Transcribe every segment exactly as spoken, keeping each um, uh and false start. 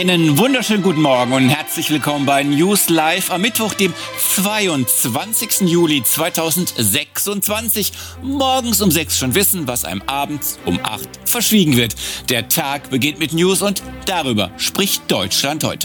Einen wunderschönen guten Morgen und herzlich willkommen bei News Live am Mittwoch, dem zweiundzwanzigsten Juli zweitausendsechsundzwanzig. Morgens um sechs schon wissen, was einem abends um acht verschwiegen wird. Der Tag beginnt mit News und darüber spricht Deutschland heute.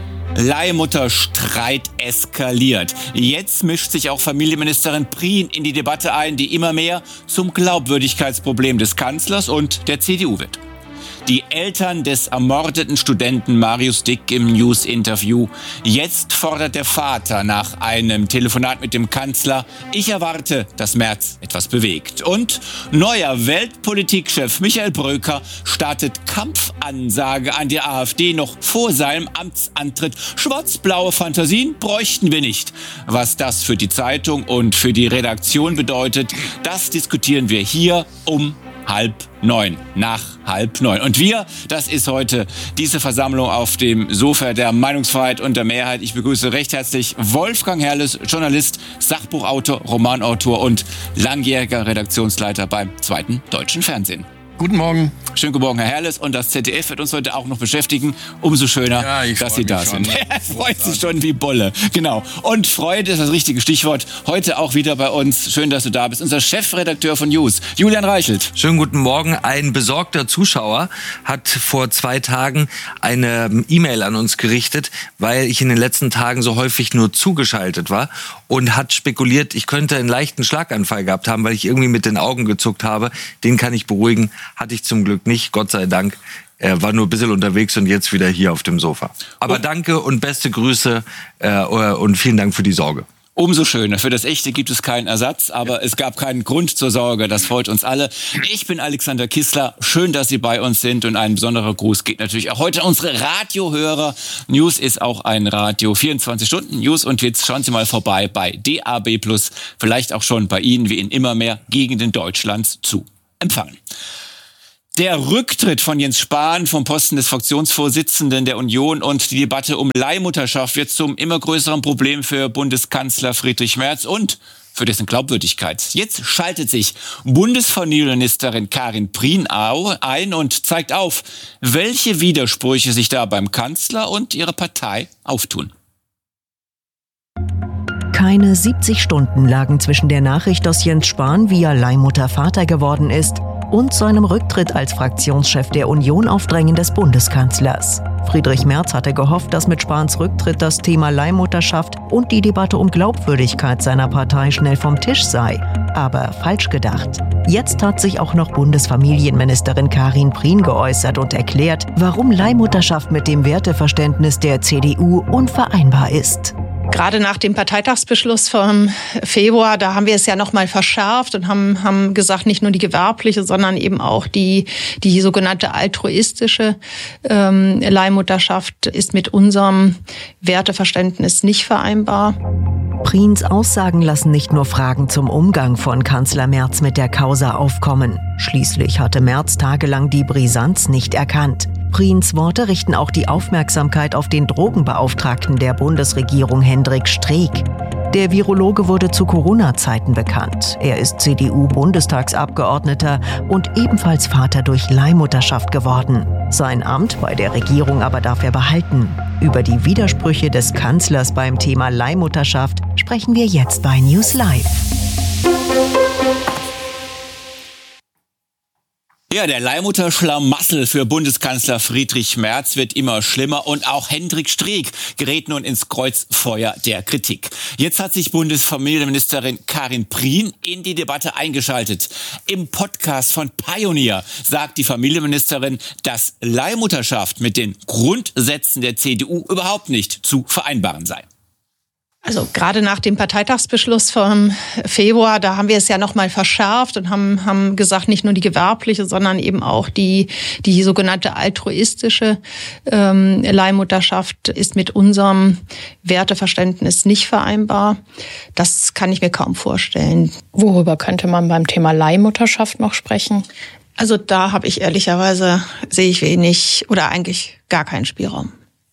Leihmutterstreit eskaliert. Jetzt mischt sich auch Familienministerin Prien in die Debatte ein, die immer mehr zum Glaubwürdigkeitsproblem des Kanzlers und der C D U wird. Die Eltern des ermordeten Studenten Marius Dick im News-Interview. Jetzt fordert der Vater nach einem Telefonat mit dem Kanzler: Ich erwarte, dass Merz etwas bewegt. Und neuer Weltpolitikchef Michael Bröker startet Kampfansage an die AfD noch vor seinem Amtsantritt. Schwarz-blaue Fantasien bräuchten wir nicht. Was das für die Zeitung und für die Redaktion bedeutet, das diskutieren wir hier um halb neun, nach halb neun. Und wir, das ist heute diese Versammlung auf dem Sofa der Meinungsfreiheit und der Mehrheit. Ich begrüße recht herzlich Wolfgang Herrles, Journalist, Sachbuchautor, Romanautor und langjähriger Redaktionsleiter beim Zweiten Deutschen Fernsehen. Guten Morgen. Schönen guten Morgen, Herr Herrles. Und das Z D F wird uns heute auch noch beschäftigen. Umso schöner, ja, dass Sie da sind. Er freut sich schon wie Bolle. Genau. Und Freude ist das richtige Stichwort. Heute auch wieder bei uns. Schön, dass du da bist. Unser Chefredakteur von News, Julian Reichelt. Schönen guten Morgen. Ein besorgter Zuschauer hat vor zwei Tagen eine E-Mail an uns gerichtet, weil ich in den letzten Tagen so häufig nur zugeschaltet war, und hat spekuliert, ich könnte einen leichten Schlaganfall gehabt haben, weil ich irgendwie mit den Augen gezuckt habe. Den kann ich beruhigen. Hatte ich zum Glück nicht, Gott sei Dank. Er war nur ein bisschen unterwegs und jetzt wieder hier auf dem Sofa. Aber oh. danke und beste Grüße äh, und vielen Dank für die Sorge. Umso schöner. Für das Echte gibt es keinen Ersatz, aber es gab keinen Grund zur Sorge. Das freut uns alle. Ich bin Alexander Kissler. Schön, dass Sie bei uns sind. Und ein besonderer Gruß geht natürlich auch heute an unsere Radiohörer. News ist auch ein Radio. vierundzwanzig Stunden News und Witz. Schauen Sie mal vorbei bei D A B plus. Vielleicht auch schon bei Ihnen, wie in immer mehr Gegenden Deutschlands, zu empfangen. Der Rücktritt von Jens Spahn vom Posten des Fraktionsvorsitzenden der Union und die Debatte um Leihmutterschaft wird zum immer größeren Problem für Bundeskanzler Friedrich Merz und für dessen Glaubwürdigkeit. Jetzt schaltet sich Bundesfamilienministerin Karin Prien ein und zeigt auf, welche Widersprüche sich da beim Kanzler und ihrer Partei auftun. Keine siebzig Stunden lagen zwischen der Nachricht, dass Jens Spahn via Leihmutter Vater geworden ist, und seinem Rücktritt als Fraktionschef der Union auf Drängen des Bundeskanzlers. Friedrich Merz hatte gehofft, dass mit Spahns Rücktritt das Thema Leihmutterschaft und die Debatte um Glaubwürdigkeit seiner Partei schnell vom Tisch sei. Aber falsch gedacht. Jetzt hat sich auch noch Bundesfamilienministerin Karin Prien geäußert und erklärt, warum Leihmutterschaft mit dem Werteverständnis der C D U unvereinbar ist. Gerade nach dem Parteitagsbeschluss vom Februar, da haben wir es ja noch mal verschärft und haben, haben gesagt, nicht nur die gewerbliche, sondern eben auch die, die sogenannte altruistische ähm, Leihmutterschaft ist mit unserem Werteverständnis nicht vereinbar. Priens Aussagen lassen nicht nur Fragen zum Umgang von Kanzler Merz mit der Causa aufkommen. Schließlich hatte Merz tagelang die Brisanz nicht erkannt. Priens Worte richten auch die Aufmerksamkeit auf den Drogenbeauftragten der Bundesregierung Hendrik Streeck. Der Virologe wurde zu Corona-Zeiten bekannt. Er ist C D U-Bundestagsabgeordneter und ebenfalls Vater durch Leihmutterschaft geworden. Sein Amt bei der Regierung aber darf er behalten. Über die Widersprüche des Kanzlers beim Thema Leihmutterschaft sprechen wir jetzt bei News Live. Ja, der Leihmutterschlamassel für Bundeskanzler Friedrich Merz wird immer schlimmer und auch Hendrik Streeck gerät nun ins Kreuzfeuer der Kritik. Jetzt hat sich Bundesfamilienministerin Karin Prien in die Debatte eingeschaltet. Im Podcast von Pioneer sagt die Familienministerin, dass Leihmutterschaft mit den Grundsätzen der C D U überhaupt nicht zu vereinbaren sei. Also gerade nach dem Parteitagsbeschluss vom Februar, da haben wir es ja noch mal verschärft und haben, haben gesagt, nicht nur die gewerbliche, sondern eben auch die, die sogenannte altruistische ähm, Leihmutterschaft ist mit unserem Werteverständnis nicht vereinbar. Das kann ich mir kaum vorstellen. Worüber könnte man beim Thema Leihmutterschaft noch sprechen? Also da habe ich ehrlicherweise, sehe ich wenig oder eigentlich gar keinen Spielraum.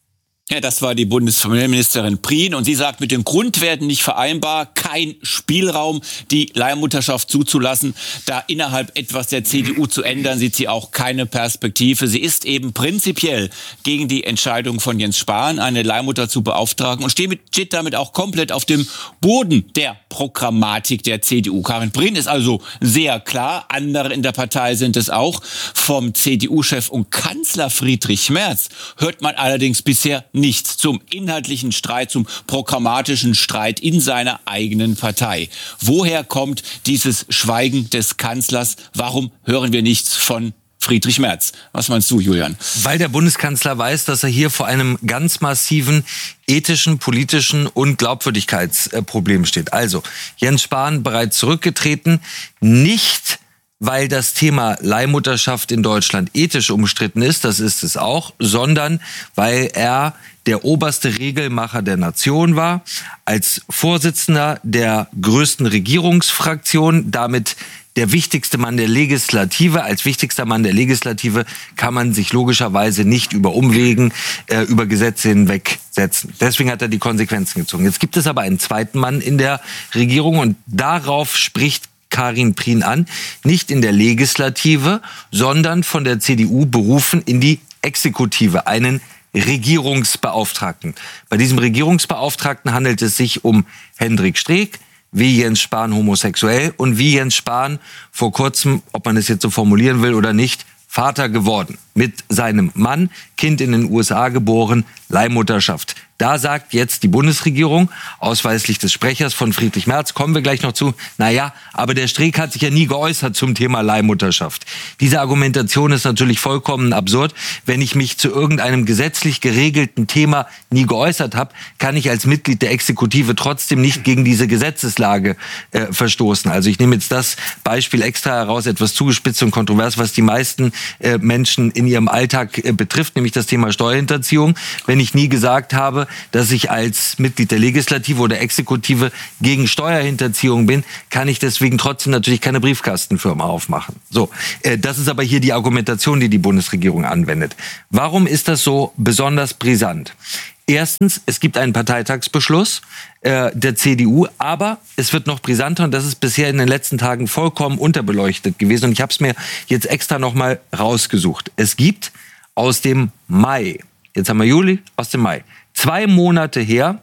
Ja, das war die Bundesfamilienministerin Prien und sie sagt, mit den Grundwerten nicht vereinbar, kein Spielraum, die Leihmutterschaft zuzulassen. Da innerhalb etwas der C D U zu ändern, sieht sie auch keine Perspektive. Sie ist eben prinzipiell gegen die Entscheidung von Jens Spahn, eine Leihmutter zu beauftragen und steht damit auch komplett auf dem Boden der Programmatik der C D U. Karin Prien ist also sehr klar, andere in der Partei sind es auch. Vom C D U-Chef und Kanzler Friedrich Merz hört man allerdings bisher nichts zum inhaltlichen Streit, zum programmatischen Streit in seiner eigenen Partei. Woher kommt dieses Schweigen des Kanzlers? Warum hören wir nichts von Friedrich Merz? Was meinst du, Julian? Weil der Bundeskanzler weiß, dass er hier vor einem ganz massiven ethischen, politischen und Glaubwürdigkeitsproblem steht. Also, Jens Spahn bereits zurückgetreten, nicht weil das Thema Leihmutterschaft in Deutschland ethisch umstritten ist, das ist es auch, sondern weil er der oberste Regelmacher der Nation war, als Vorsitzender der größten Regierungsfraktion, damit der wichtigste Mann der Legislative. Als wichtigster Mann der Legislative kann man sich logischerweise nicht über Umwegen, äh, über Gesetze hinwegsetzen. Deswegen hat er die Konsequenzen gezogen. Jetzt gibt es aber einen zweiten Mann in der Regierung und darauf spricht Karin Prien an, nicht in der Legislative, sondern von der C D U berufen in die Exekutive, einen Regierungsbeauftragten. Bei diesem Regierungsbeauftragten handelt es sich um Hendrik Streeck, wie Jens Spahn homosexuell und wie Jens Spahn vor kurzem, ob man es jetzt so formulieren will oder nicht, Vater geworden. Mit seinem Mann, Kind in den U S A geboren, Leihmutterschaft. Da sagt jetzt die Bundesregierung, ausweislich des Sprechers von Friedrich Merz, kommen wir gleich noch zu, naja, aber der Streeck hat sich ja nie geäußert zum Thema Leihmutterschaft. Diese Argumentation ist natürlich vollkommen absurd. Wenn ich mich zu irgendeinem gesetzlich geregelten Thema nie geäußert habe, kann ich als Mitglied der Exekutive trotzdem nicht gegen diese Gesetzeslage äh, verstoßen. Also ich nehme jetzt das Beispiel extra heraus, etwas zugespitzt und kontrovers, was die meisten äh, Menschen in ihrem Alltag äh, betrifft, nämlich das Thema Steuerhinterziehung. Wenn ich nie gesagt habe, dass ich als Mitglied der Legislative oder Exekutive gegen Steuerhinterziehung bin, kann ich deswegen trotzdem natürlich keine Briefkastenfirma aufmachen. So, äh, das ist aber hier die Argumentation, die die Bundesregierung anwendet. Warum ist das so besonders brisant? Erstens, es gibt einen Parteitagsbeschluss äh, der C D U, aber es wird noch brisanter und das ist bisher in den letzten Tagen vollkommen unterbeleuchtet gewesen und ich habe es mir jetzt extra nochmal rausgesucht. Es gibt aus dem Mai, jetzt haben wir Juli, aus dem Mai, zwei Monate her,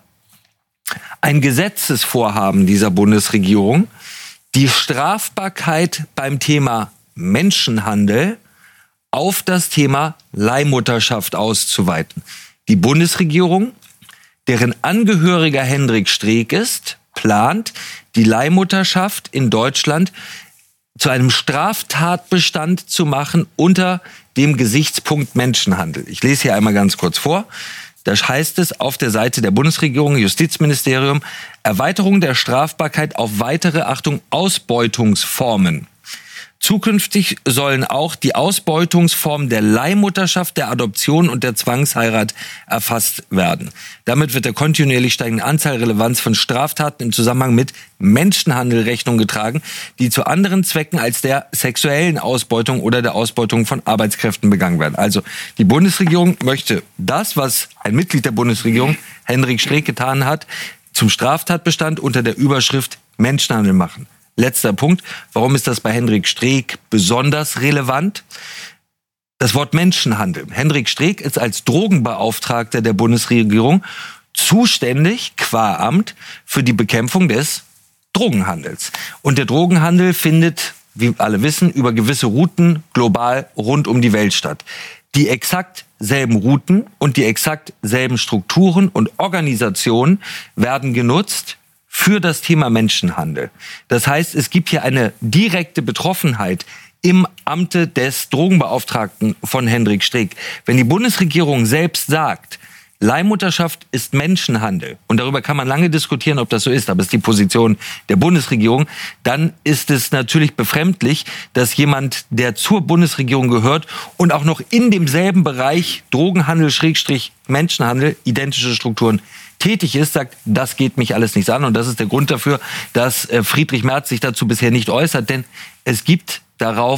ein Gesetzesvorhaben dieser Bundesregierung, die Strafbarkeit beim Thema Menschenhandel auf das Thema Leihmutterschaft auszuweiten. Die Bundesregierung, deren Angehöriger Hendrik Streeck ist, plant, die Leihmutterschaft in Deutschland zu einem Straftatbestand zu machen unter dem Gesichtspunkt Menschenhandel. Ich lese hier einmal ganz kurz vor. Da heißt es auf der Seite der Bundesregierung, Justizministerium, Erweiterung der Strafbarkeit auf weitere, Achtung, Ausbeutungsformen. Zukünftig sollen auch die Ausbeutungsformen der Leihmutterschaft, der Adoption und der Zwangsheirat erfasst werden. Damit wird der kontinuierlich steigenden Anzahl Relevanz von Straftaten im Zusammenhang mit Menschenhandel Rechnung getragen, die zu anderen Zwecken als der sexuellen Ausbeutung oder der Ausbeutung von Arbeitskräften begangen werden. Also die Bundesregierung möchte das, was ein Mitglied der Bundesregierung, Hendrik Streeck, getan hat, zum Straftatbestand unter der Überschrift Menschenhandel machen. Letzter Punkt. Warum ist das bei Hendrik Streeck besonders relevant? Das Wort Menschenhandel. Hendrik Streeck ist als Drogenbeauftragter der Bundesregierung zuständig, qua Amt, für die Bekämpfung des Drogenhandels. Und der Drogenhandel findet, wie alle wissen, über gewisse Routen global rund um die Welt statt. Die exakt selben Routen und die exakt selben Strukturen und Organisationen werden genutzt für das Thema Menschenhandel. Das heißt, es gibt hier eine direkte Betroffenheit im Amte des Drogenbeauftragten von Hendrik Streeck. Wenn die Bundesregierung selbst sagt, Leihmutterschaft ist Menschenhandel, und darüber kann man lange diskutieren, ob das so ist, aber es ist die Position der Bundesregierung, dann ist es natürlich befremdlich, dass jemand, der zur Bundesregierung gehört und auch noch in demselben Bereich Drogenhandel, Schrägstrich Menschenhandel, identische Strukturen tätig ist, sagt, das geht mich alles nichts an. Und das ist der Grund dafür, dass Friedrich Merz sich dazu bisher nicht äußert, denn es gibt darauf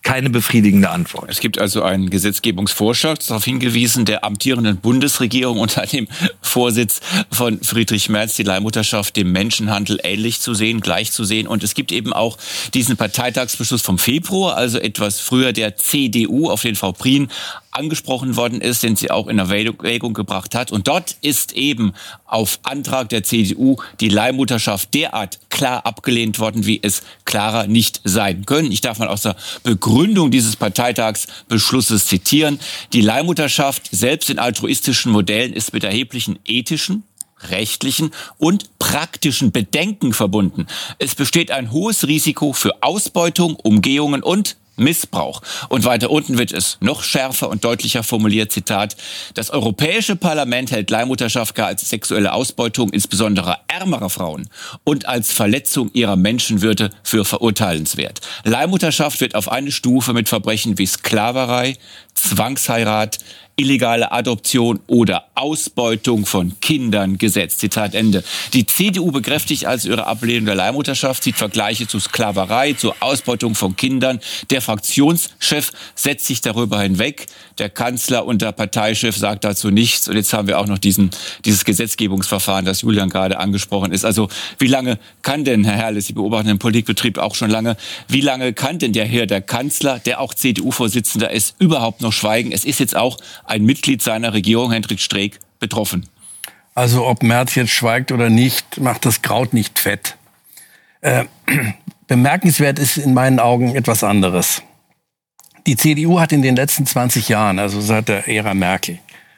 keine befriedigende Antwort. Es gibt also einen Gesetzgebungsvorschlag, darauf hingewiesen, der amtierenden Bundesregierung unter dem Vorsitz von Friedrich Merz, die Leihmutterschaft dem Menschenhandel ähnlich zu sehen, gleich zu sehen. Und es gibt eben auch diesen Parteitagsbeschluss vom Februar, also etwas früher der C D U, auf den Frau Prien angesprochen worden ist, den sie auch in Erwägung gebracht hat. Und dort ist eben auf Antrag der C D U die Leihmutterschaft derart klar abgelehnt worden, wie es klarer nicht sein können. Ich darf mal aus der Begründung dieses Parteitagsbeschlusses zitieren. Die Leihmutterschaft selbst in altruistischen Modellen ist mit erheblichen ethischen, rechtlichen und praktischen Bedenken verbunden. Es besteht ein hohes Risiko für Ausbeutung, Umgehungen und Missbrauch. Und weiter unten wird es noch schärfer und deutlicher formuliert, Zitat: Das Europäische Parlament hält Leihmutterschaft gar als sexuelle Ausbeutung insbesondere ärmerer Frauen und als Verletzung ihrer Menschenwürde für verurteilenswert. Leihmutterschaft wird auf eine Stufe mit Verbrechen wie Sklaverei, Zwangsheirat, illegale Adoption oder Ausbeutung von Kindern gesetzt. Zitat Ende. Die C D U bekräftigt also ihre Ablehnung der Leihmutterschaft, zieht Vergleiche zu Sklaverei, zur Ausbeutung von Kindern. Der Fraktionschef setzt sich darüber hinweg. Der Kanzler und der Parteichef sagt dazu nichts. Und jetzt haben wir auch noch diesen, dieses Gesetzgebungsverfahren, das Julian gerade angesprochen ist. Also wie lange kann denn, Herr Herrles, Sie beobachten den Politikbetrieb auch schon lange, wie lange kann denn der Herr, der Kanzler, der auch C D U-Vorsitzender ist, überhaupt noch schweigen? Es ist jetzt auch ein Mitglied seiner Regierung, Hendrik Streeck, betroffen. Also ob Merz jetzt schweigt oder nicht, macht das Kraut nicht fett. Äh, bemerkenswert ist in meinen Augen etwas anderes. Die C D U hat in den letzten zwanzig Jahren, also seit der Ära Merkel,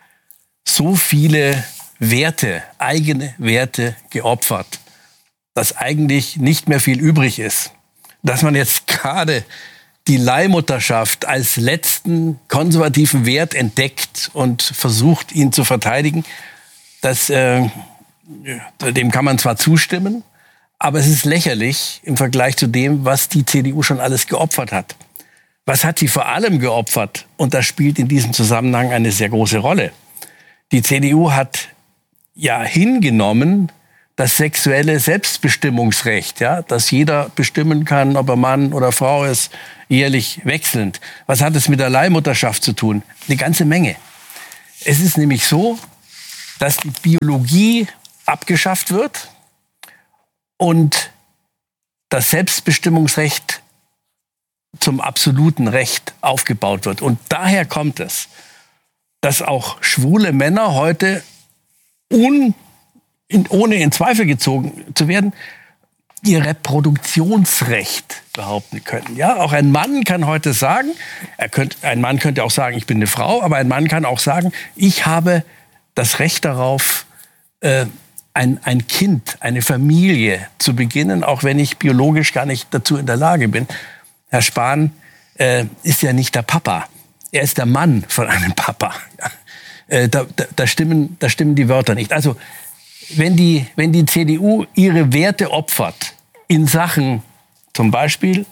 so viele Werte, eigene Werte geopfert, dass eigentlich nicht mehr viel übrig ist. Dass man jetzt gerade die Leihmutterschaft als letzten konservativen Wert entdeckt und versucht, ihn zu verteidigen, das, äh, dem kann man zwar zustimmen, aber es ist lächerlich im Vergleich zu dem, was die C D U schon alles geopfert hat. Was hat sie vor allem geopfert? Und das spielt in diesem Zusammenhang eine sehr große Rolle. Die C D U hat ja hingenommen, das sexuelle Selbstbestimmungsrecht, ja, dass jeder bestimmen kann, ob er Mann oder Frau ist, jährlich wechselnd. Was hat es mit der Leihmutterschaft zu tun? Eine ganze Menge. Es ist nämlich so, dass die Biologie abgeschafft wird und das Selbstbestimmungsrecht zum absoluten Recht aufgebaut wird. Und daher kommt es, dass auch schwule Männer heute un In, ohne in Zweifel gezogen zu werden, ihr Reproduktionsrecht behaupten können. Ja, auch ein Mann kann heute sagen, er könnte, ein Mann könnte auch sagen, ich bin eine Frau, aber ein Mann kann auch sagen, ich habe das Recht darauf, äh, ein, ein Kind, eine Familie zu beginnen, auch wenn ich biologisch gar nicht dazu in der Lage bin. Herr Spahn äh, ist ja nicht der Papa, er ist der Mann von einem Papa. Ja. Äh, da, da, da, stimmen, da stimmen die Wörter nicht. Also Wenn die, wenn die C D U ihre Werte opfert in Sachen zum Beispiel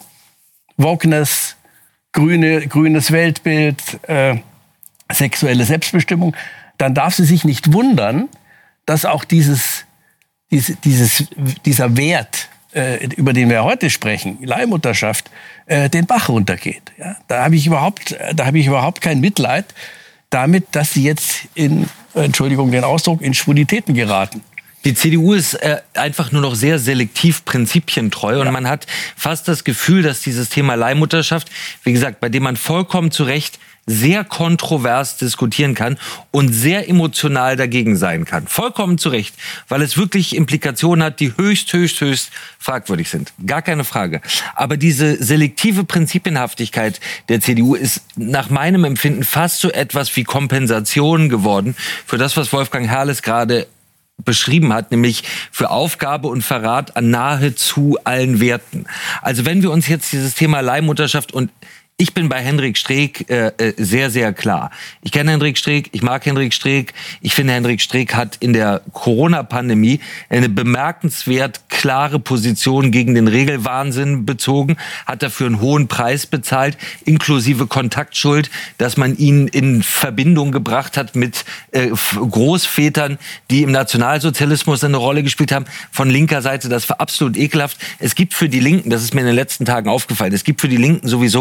Wokeness, grüne, grünes Weltbild, äh, sexuelle Selbstbestimmung, dann darf sie sich nicht wundern, dass auch dieses, diese, dieses, dieser Wert, äh, über den wir heute sprechen, Leihmutterschaft, äh, den Bach runtergeht. Ja? Da habe ich überhaupt, da habe ich überhaupt kein Mitleid damit, dass sie jetzt in, Entschuldigung den Ausdruck, in Schwulitäten geraten. Die C D U ist äh, einfach nur noch sehr selektiv prinzipientreu und ja. man hat fast das Gefühl, dass dieses Thema Leihmutterschaft, wie gesagt, bei dem man vollkommen zu Recht sehr kontrovers diskutieren kann und sehr emotional dagegen sein kann. Vollkommen zu Recht, weil es wirklich Implikationen hat, die höchst, höchst, höchst fragwürdig sind. Gar keine Frage. Aber diese selektive Prinzipienhaftigkeit der C D U ist nach meinem Empfinden fast so etwas wie Kompensation geworden für das, was Wolfgang Herrles gerade beschrieben hat, nämlich für Aufgabe und Verrat an nahezu allen Werten. Also wenn wir uns jetzt dieses Thema Leihmutterschaft und ich bin bei Hendrik Streeck äh, sehr, sehr klar. Ich kenne Hendrik Streeck, ich mag Hendrik Streeck. Ich finde, Hendrik Streeck hat in der Corona-Pandemie eine bemerkenswert klare Position gegen den Regelwahnsinn bezogen, hat dafür einen hohen Preis bezahlt, inklusive Kontaktschuld, dass man ihn in Verbindung gebracht hat mit äh, Großvätern, die im Nationalsozialismus eine Rolle gespielt haben. Von linker Seite, das war absolut ekelhaft. Es gibt für die Linken, das ist mir in den letzten Tagen aufgefallen, es gibt für die Linken sowieso keine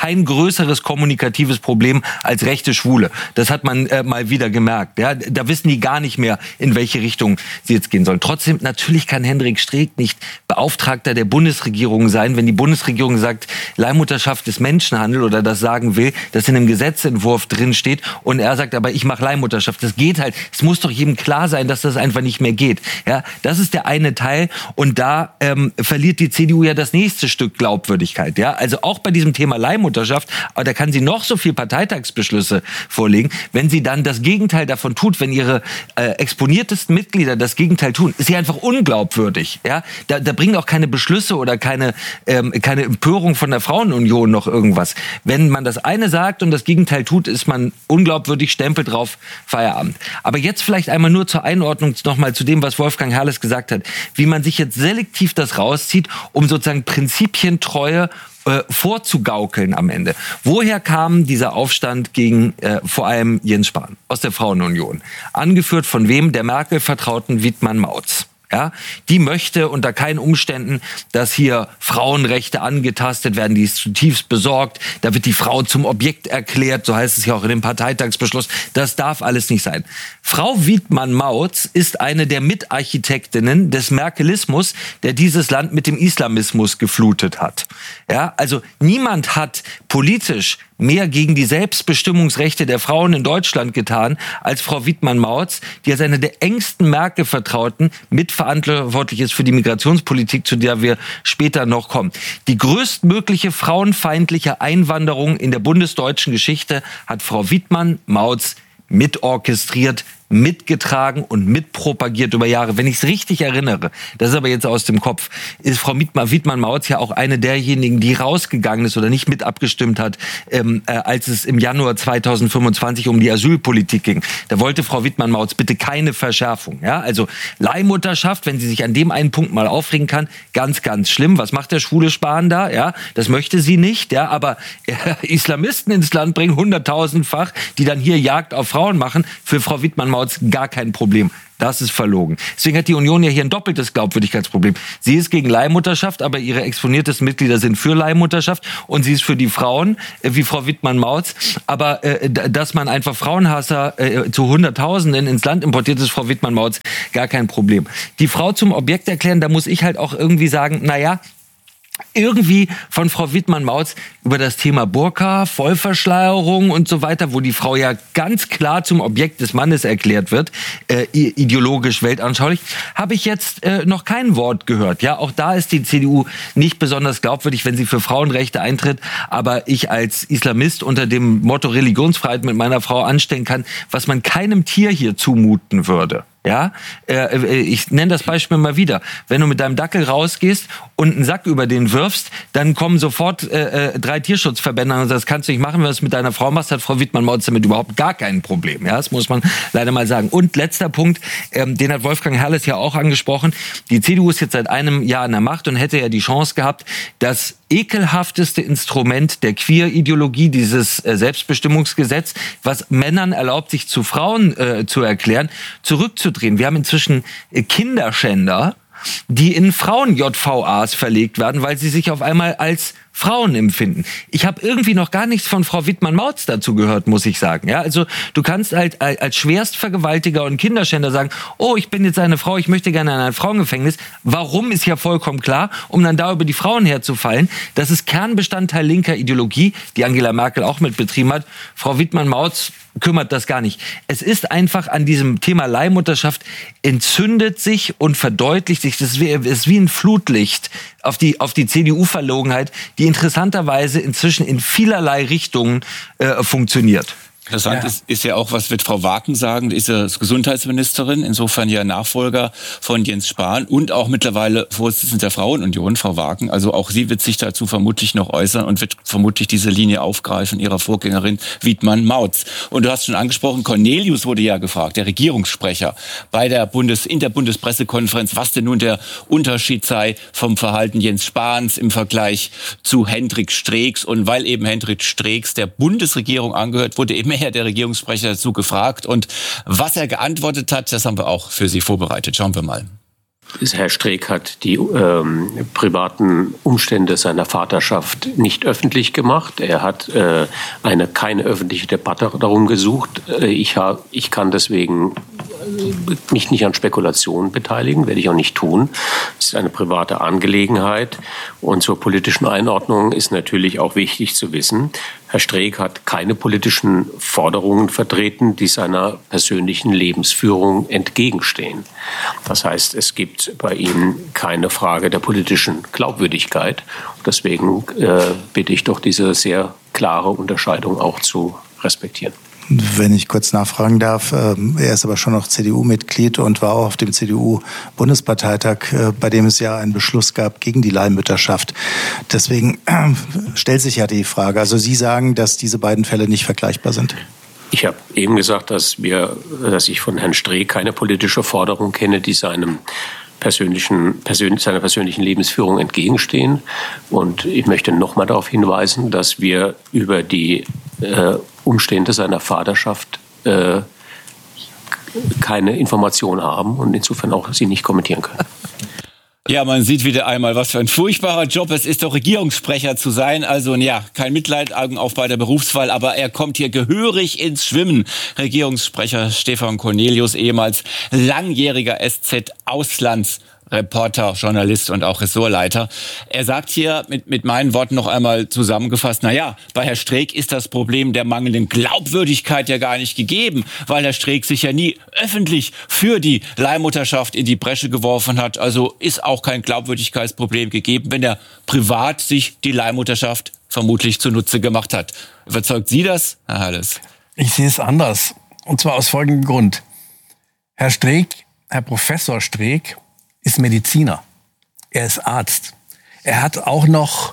kein größeres kommunikatives Problem als rechte Schwule. Das hat man äh, mal wieder gemerkt. Ja? Da wissen die gar nicht mehr, in welche Richtung sie jetzt gehen sollen. Trotzdem, natürlich kann Hendrik Streeck nicht Beauftragter der Bundesregierung sein, wenn die Bundesregierung sagt, Leihmutterschaft ist Menschenhandel oder das sagen will, das in einem Gesetzentwurf drin steht und er sagt, aber ich mache Leihmutterschaft. Das geht halt. Es muss doch jedem klar sein, dass das einfach nicht mehr geht. Ja, das ist der eine Teil und da ähm, verliert die C D U ja das nächste Stück Glaubwürdigkeit. Ja, also auch bei diesem Thema Leihmutterschaft, aber da kann sie noch so viel Parteitagsbeschlüsse vorlegen, wenn sie dann das Gegenteil davon tut, wenn ihre äh, exponiertesten Mitglieder das Gegenteil tun, ist sie einfach unglaubwürdig. Ja, da, da bringen auch keine Beschlüsse oder keine ähm, keine Empörung von der Frauenunion noch irgendwas. Wenn man das eine sagt und das Gegenteil tut, ist man unglaubwürdig, Stempel drauf, Feierabend. Aber jetzt vielleicht einmal nur zur Einordnung nochmal zu dem, was Wolfgang Herrles gesagt hat, wie man sich jetzt selektiv das rauszieht, um sozusagen Prinzipientreue äh, vorzugaukeln am Ende. Woher kam dieser Aufstand gegen äh, vor allem Jens Spahn aus der Frauenunion? Angeführt von wem? Der Merkel-Vertrauten Wiedmann-Mautz. Ja, die möchte unter keinen Umständen, dass hier Frauenrechte angetastet werden. Die ist zutiefst besorgt. Da wird die Frau zum Objekt erklärt. So heißt es ja auch in dem Parteitagsbeschluss. Das darf alles nicht sein. Frau Wiedmann-Mautz ist eine der Mitarchitektinnen des Merkelismus, der dieses Land mit dem Islamismus geflutet hat. Ja, also niemand hat politisch mehr gegen die Selbstbestimmungsrechte der Frauen in Deutschland getan als Frau Wiedmann-Mautz, die als eine der engsten Merkel-Vertrauten mitverantwortlich ist für die Migrationspolitik, zu der wir später noch kommen. Die größtmögliche frauenfeindliche Einwanderung in der bundesdeutschen Geschichte hat Frau Wiedmann-Mautz mitorchestriert, mitgetragen und mitpropagiert über Jahre. Wenn ich es richtig erinnere, das ist aber jetzt aus dem Kopf, ist Frau Wiedmann-Mautz ja auch eine derjenigen, die rausgegangen ist oder nicht mit abgestimmt hat, ähm, äh, als es im Januar zweitausendfünfundzwanzig um die Asylpolitik ging. Da wollte Frau Wiedmann-Mautz bitte keine Verschärfung. Ja? Also Leihmutterschaft, wenn sie sich an dem einen Punkt mal aufregen kann, ganz, ganz schlimm. Was macht der schwule Spahn da? Ja? Das möchte sie nicht. Ja? Aber äh, Islamisten ins Land bringen, hunderttausendfach, die dann hier Jagd auf Frauen machen, für Frau Wiedmann-Mautz gar kein Problem. Das ist verlogen. Deswegen hat die Union ja hier ein doppeltes Glaubwürdigkeitsproblem. Sie ist gegen Leihmutterschaft, aber ihre exponiertesten Mitglieder sind für Leihmutterschaft und sie ist für die Frauen, äh, wie Frau Wiedmann-Mautz. Aber äh, dass man einfach Frauenhasser äh, zu Hunderttausenden ins Land importiert, ist Frau Wiedmann-Mautz gar kein Problem. Die Frau zum Objekt erklären, da muss ich halt auch irgendwie sagen, naja, irgendwie von Frau Wiedmann-Mautz über das Thema Burka, Vollverschleierung und so weiter, wo die Frau ja ganz klar zum Objekt des Mannes erklärt wird, äh, ideologisch, weltanschaulich, habe ich jetzt äh, noch kein Wort gehört. Ja, auch da ist die C D U nicht besonders glaubwürdig, wenn sie für Frauenrechte eintritt, aber ich als Islamist unter dem Motto Religionsfreiheit mit meiner Frau anstellen kann, was man keinem Tier hier zumuten würde. Ja, äh, ich nenne das Beispiel mal wieder. Wenn du mit deinem Dackel rausgehst und einen Sack über den wirfst, dann kommen sofort äh, drei Tierschutzverbände und sagen, das kannst du nicht machen. Wenn du es mit deiner Frau machst, hat Frau Wiedmann-Mautz damit überhaupt gar kein Problem. Ja, das muss man leider mal sagen. Und letzter Punkt, ähm, den hat Wolfgang Herrles ja auch angesprochen. Die C D U ist jetzt seit einem Jahr an der Macht und hätte ja die Chance gehabt, das ekelhafteste Instrument der Queer-Ideologie, dieses äh, Selbstbestimmungsgesetz, was Männern erlaubt, sich zu Frauen äh, zu erklären, zurückzudrehen. Wir haben inzwischen äh, Kinderschänder, die in Frauen-J V As verlegt werden, weil sie sich auf einmal als Frauen empfinden. Ich habe irgendwie noch gar nichts von Frau Wiedmann-Mautz dazu gehört, muss ich sagen. Ja, also du kannst halt als Schwerstvergewaltiger und Kinderschänder sagen, oh, ich bin jetzt eine Frau, ich möchte gerne in ein Frauengefängnis. Warum, ist ja vollkommen klar, um dann da über die Frauen herzufallen. Das ist Kernbestandteil linker Ideologie, die Angela Merkel auch mit betrieben hat. Frau Wiedmann-Mautz kümmert das gar nicht. Es ist einfach an diesem Thema Leihmutterschaft entzündet sich und verdeutlicht sich, das ist wie, ist wie ein Flutlicht auf die, auf die C D U-Verlogenheit, die interessanterweise inzwischen in vielerlei Richtungen äh, funktioniert. Interessant ja. Ist, ist ja auch, was wird Frau Wagen sagen, ist ja Gesundheitsministerin, insofern ja Nachfolger von Jens Spahn und auch mittlerweile Vorsitzende der Frauenunion, Frau Wagen. Also auch sie wird sich dazu vermutlich noch äußern und wird vermutlich diese Linie aufgreifen ihrer Vorgängerin Wiedmann-Mautz. Und du hast schon angesprochen, Cornelius wurde ja gefragt, der Regierungssprecher bei der Bundes, in der Bundespressekonferenz, was denn nun der Unterschied sei vom Verhalten Jens Spahns im Vergleich zu Hendrik Streecks. Und weil eben Hendrik Streecks der Bundesregierung angehört, wurde eben der Regierungssprecher dazu gefragt und was er geantwortet hat, das haben wir auch für Sie vorbereitet. Schauen wir mal. Herr Streeck hat die ähm, privaten Umstände seiner Vaterschaft nicht öffentlich gemacht. Er hat äh, eine, keine öffentliche Debatte darum gesucht. Äh, ich, hab, ich kann deswegen mich nicht an Spekulationen beteiligen, werde ich auch nicht tun. Es ist eine private Angelegenheit. Und zur politischen Einordnung ist natürlich auch wichtig zu wissen, Herr Streeck hat keine politischen Forderungen vertreten, die seiner persönlichen Lebensführung entgegenstehen. Das heißt, es gibt bei ihm keine Frage der politischen Glaubwürdigkeit. Deswegen äh, bitte ich doch, diese sehr klare Unterscheidung auch zu respektieren. Wenn ich kurz nachfragen darf, er ist aber schon noch C D U-Mitglied und war auch auf dem C D U-Bundesparteitag, bei dem es ja einen Beschluss gab gegen die Leihmütterschaft. Deswegen stellt sich ja die Frage, also Sie sagen, dass diese beiden Fälle nicht vergleichbar sind? Ich habe eben gesagt, dass, wir, dass ich von Herrn Streeck keine politische Forderung kenne, die seinem persönlichen, persönlich, seiner persönlichen Lebensführung entgegenstehen. Und ich möchte noch mal darauf hinweisen, dass wir über die äh, Umstände seiner Vaterschaft äh, keine Informationen haben und insofern auch sie nicht kommentieren können. Ja, man sieht wieder einmal, was für ein furchtbarer Job es ist, doch Regierungssprecher zu sein. Also ja, kein Mitleid, Augen auf bei der Berufswahl, aber er kommt hier gehörig ins Schwimmen. Regierungssprecher Stefan Cornelius, ehemals langjähriger S Z-Auslands Reporter, Journalist und auch Ressortleiter. Er sagt hier mit, mit meinen Worten noch einmal zusammengefasst, na ja, bei Herr Streeck ist das Problem der mangelnden Glaubwürdigkeit ja gar nicht gegeben, weil Herr Streeck sich ja nie öffentlich für die Leihmutterschaft in die Bresche geworfen hat. Also ist auch kein Glaubwürdigkeitsproblem gegeben, wenn er privat sich die Leihmutterschaft vermutlich zunutze gemacht hat. Überzeugt Sie das, Herr Halles? Ich sehe es anders. Und zwar aus folgendem Grund. Herr Streeck, Herr Professor Streeck, ist Mediziner. Er ist Arzt. Er hat auch noch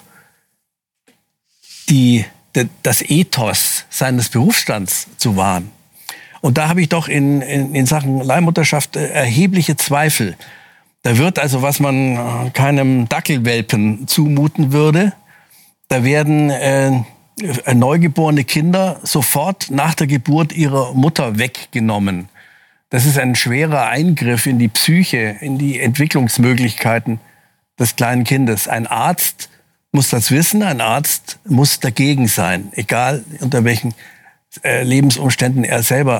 die, das Ethos seines Berufsstands zu wahren. Und da habe ich doch in, in, in Sachen Leihmutterschaft erhebliche Zweifel. Da wird also, was man keinem Dackelwelpen zumuten würde, da werden äh, neugeborene Kinder sofort nach der Geburt ihrer Mutter weggenommen. Das ist ein schwerer Eingriff in die Psyche, in die Entwicklungsmöglichkeiten des kleinen Kindes. Ein Arzt muss das wissen, ein Arzt muss dagegen sein, egal unter welchen äh, Lebensumständen er selber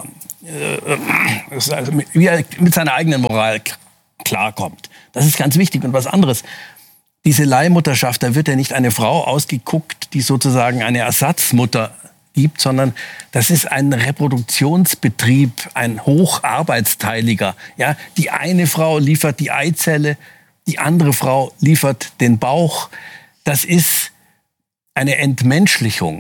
äh, also wie er mit seiner eigenen Moral klarkommt. Das ist ganz wichtig. Und was anderes, diese Leihmutterschaft, da wird ja nicht eine Frau ausgeguckt, die sozusagen eine Ersatzmutter gibt, sondern das ist ein Reproduktionsbetrieb, ein hocharbeitsteiliger. Ja, die eine Frau liefert die Eizelle, die andere Frau liefert den Bauch. Das ist eine Entmenschlichung.